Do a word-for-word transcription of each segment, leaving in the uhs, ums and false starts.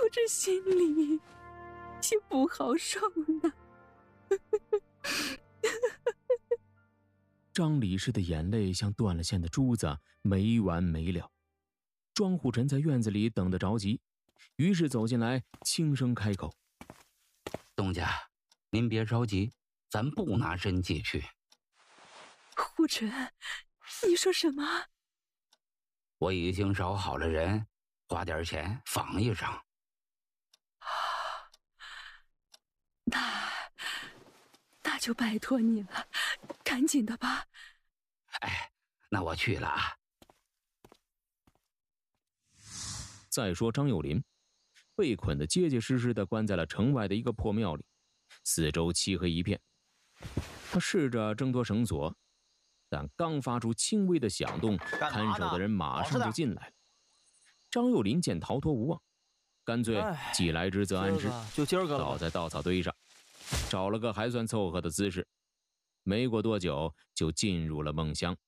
这心里也不好受呢。 张理事的眼泪像断了线的珠子，没完没了。庄虎臣在院子里等得着急，于是走进来，轻声开口：“ 东家，您别着急，咱不拿真迹去。” 虎臣，你说什么？ 我已经找好了人，花点钱仿一张。 那那就拜托你了，赶紧的吧。 哎，那我去了啊。 再说张幼林被捆得结结实实地关在了城外的一个破庙里，四周漆黑一片。他试着挣脱绳索，但刚发出轻微的响动，看守的人马上就进来了。张幼林见逃脱无望，干脆既来之则安之， 就今儿个倒在稻草堆上，找了个还算凑合的姿势。没过多久就进入了梦乡。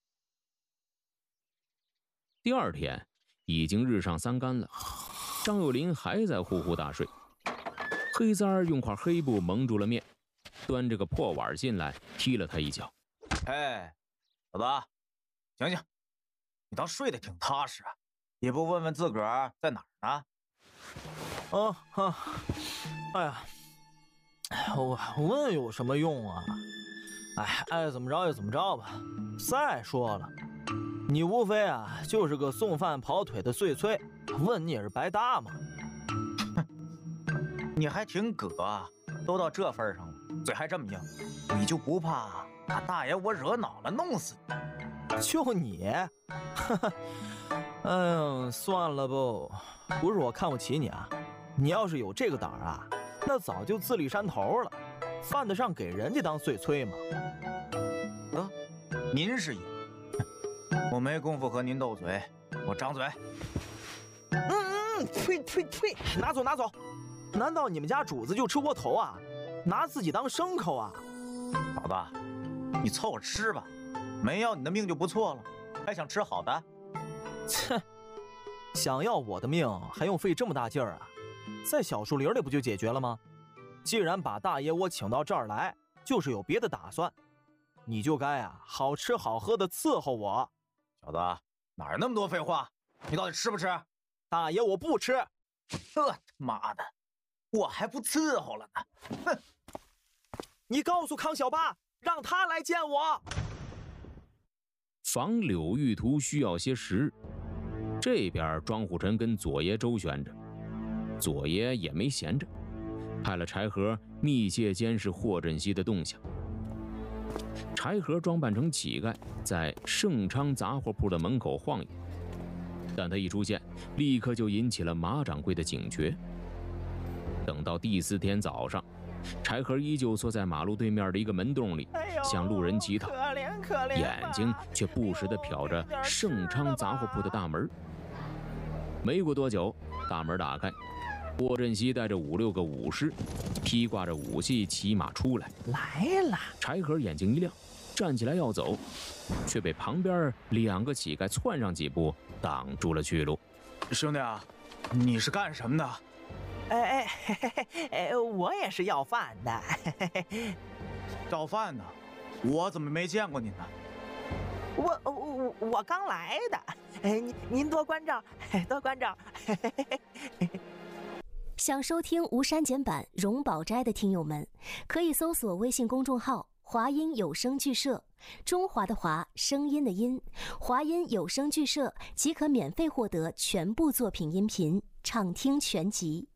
第二天已经日上三竿了，张幼林还在呼呼大睡。黑三儿用块黑布蒙住了面，端着个破碗进来，踢了他一脚。 哎，小子，醒醒！你倒睡得挺踏实啊，也不问问自个儿在哪儿呢？ 啊啊！哎呀，我问有什么用啊？哎，爱怎么着就怎么着吧。再说了，你无非啊就是个送饭跑腿的碎催，问你也是白搭嘛。 你还挺葛啊，都到这份上了，嘴还这么硬，你就不怕把大爷我惹恼了弄死你？ 就你，哈哈，哎呀，算了不，不是我看不起你啊，你要是有这个胆儿啊，那早就自立山头了，犯得上给人家当碎催吗？ 啊，您是爷，我没工夫和您斗嘴，我张嘴。 嗯嗯，呸呸呸，拿走拿走。难道你们家主子就吃窝头啊？拿自己当牲口啊？ 老子，你凑合吃吧，没要你的命就不错了，还想吃好的？ 切，想要我的命还用费这么大劲儿啊？在小树林里不就解决了吗？既然把大爷我请到这儿来，就是有别的打算，你就该啊好吃好喝的伺候我。 小子，哪有那么多废话？你到底吃不吃？ 大爷我不吃。 这他妈的！我还不伺候了呢！哼！ 你告诉康小八，让他来见我。 访柳玉图需要些时日，这边庄虎臣跟左爷周旋着，左爷也没闲着，派了柴禾密切监视霍振西的动向。柴禾装扮成乞丐，在盛昌杂货铺的门口晃悠，但他一出现，立刻就引起了马掌柜的警觉。等到第四天早上，柴禾依旧缩在马路对面的一个门洞里，向路人乞讨， 可怜可怜， 眼睛却不时地瞟着盛昌杂货铺的大门。没过多久，大门打开，霍振西带着五六个武士，披挂着武器骑马出来。 来了！ 柴禾眼睛一亮，站起来要走，却被旁边两个乞丐窜上几步，挡住了去路。 兄弟啊，你是干什么的？ 哎哎嘿嘿嘿哎，我也是要饭的。嘿嘿嘿， 要饭呢？我怎么没见过您呢？ 我我我刚来的。哎，您您多关照，多关照。嘿嘿嘿嘿。 想收听无删减版《荣宝斋》的听友们，可以搜索微信公众号“华音有声剧社”，中华的华，声音的音，华音有声剧社即可免费获得全部作品音频，畅听全集。